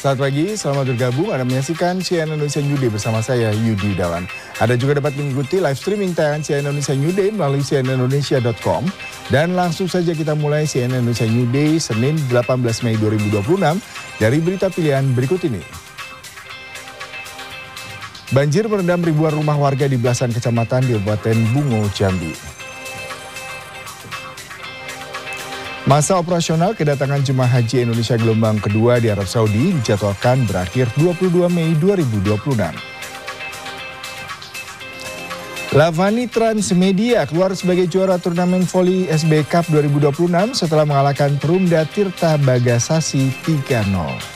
Selamat pagi, selamat bergabung. Anda menyaksikan CNN Indonesia New Day bersama saya, Yudi Dawan. Anda juga dapat mengikuti live streaming tayangan CNN Indonesia New Day melalui cnnindonesia.com. Dan langsung saja kita mulai CNN Indonesia New Day, Senin 18 Mei 2026, dari berita pilihan berikut ini. Banjir merendam ribuan rumah warga di belasan kecamatan di Kabupaten Bungo, Jambi. Masa operasional kedatangan jemaah haji Indonesia gelombang kedua di Arab Saudi dijadwalkan berakhir 22 Mei 2026. Lavani Transmedia keluar sebagai juara turnamen voli SB Cup 2026 setelah mengalahkan Perumda Tirta Bagasasi 3-0.